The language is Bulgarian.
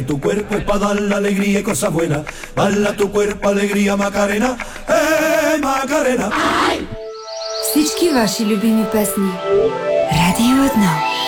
Tu cuerpo es para dar la alegría y cosas buenas. Bala tu cuerpo alegría Macarena, Macarena. Всички ваши любими песни. Радио 1.